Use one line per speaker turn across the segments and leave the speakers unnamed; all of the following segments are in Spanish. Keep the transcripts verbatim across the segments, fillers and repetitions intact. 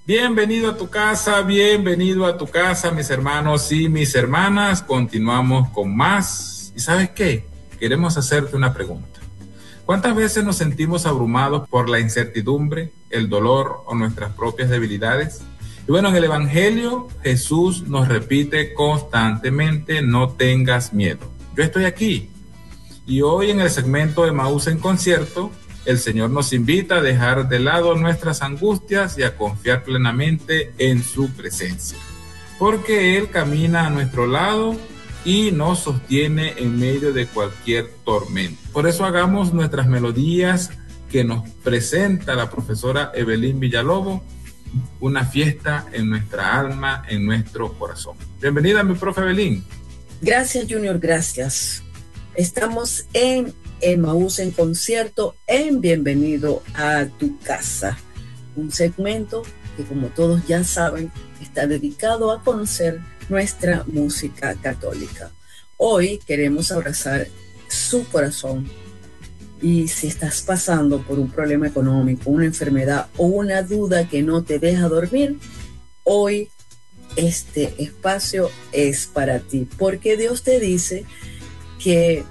Bienvenido a tu casa, bienvenido a tu casa, mis hermanos y mis hermanas. Continuamos con más. ¿Y sabes qué? Queremos hacerte una pregunta. ¿Cuántas veces nos sentimos abrumados por la incertidumbre, el dolor o nuestras propias debilidades? Y bueno, en el Evangelio Jesús nos repite constantemente: no tengas miedo, yo estoy aquí. Y hoy en el segmento de Emaús en concierto, el Señor nos invita a dejar de lado nuestras angustias y a confiar plenamente en su presencia, porque Él camina a nuestro lado y nos sostiene en medio de cualquier tormenta. Por eso hagamos nuestras melodías que nos presenta la profesora Evelyn Villalobos, una fiesta en nuestra alma, en nuestro corazón. Bienvenida, mi profe Evelyn.
Gracias, Junior, gracias. Estamos en Emaús en concierto, en Bienvenido a tu casa, un segmento que, como todos ya saben, está dedicado a conocer nuestra música católica. Hoy queremos abrazar su corazón, y si estás pasando por un problema económico, una enfermedad o una duda que no te deja dormir, hoy este espacio es para ti, porque Dios te dice que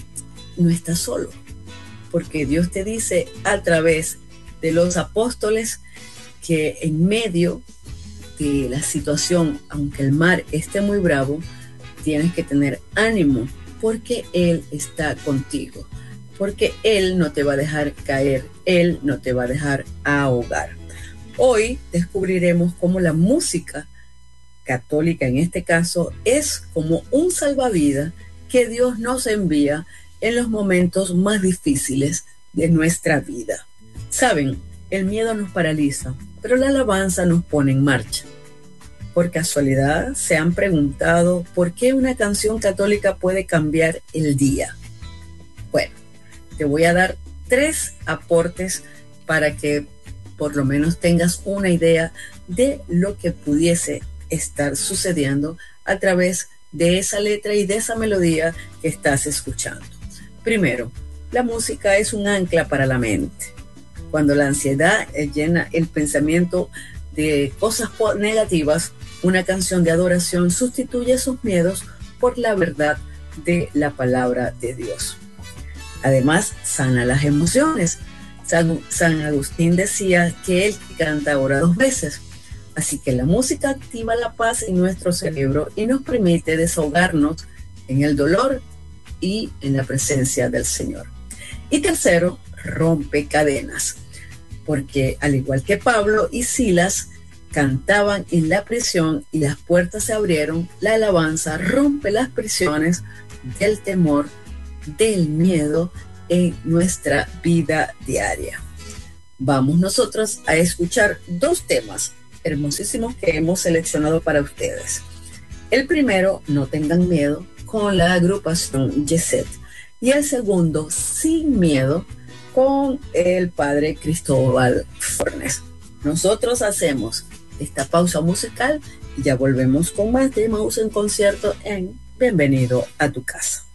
no estás solo, porque Dios te dice a través de los apóstoles que en medio de la situación, aunque el mar esté muy bravo, tienes que tener ánimo, porque Él está contigo, porque Él no te va a dejar caer, Él no te va a dejar ahogar. Hoy descubriremos cómo la música católica, en este caso, es como un salvavidas que Dios nos envía en los momentos más difíciles de nuestra vida. Saben, el miedo nos paraliza, pero la alabanza nos pone en marcha. Por casualidad, se han preguntado por qué una canción católica puede cambiar el día. Bueno, te voy a dar tres aportes para que por lo menos tengas una idea de lo que pudiese estar sucediendo a través de esa letra y de esa melodía que estás escuchando. Primero, la música es un ancla para la mente. Cuando la ansiedad llena el pensamiento de cosas negativas, una canción de adoración sustituye esos miedos por la verdad de la palabra de Dios. Además, sana las emociones. San, San Agustín decía que el que canta ora dos veces. Así que la música activa la paz en nuestro cerebro y nos permite desahogarnos en el dolor y en la presencia del Señor. Y tercero, rompe cadenas, porque al igual que Pablo y Silas cantaban en la prisión y las puertas se abrieron, la alabanza rompe las prisiones del temor, del miedo en nuestra vida diaria. Vamos nosotros a escuchar dos temas hermosísimos que hemos seleccionado para ustedes. El primero, No tengan miedo, con la agrupación Yeset, y el segundo, Sin miedo, con el padre Cristóbal Fornes. Nosotros hacemos esta pausa musical y ya volvemos con más de Emaús en concierto en Bienvenido a tu casa.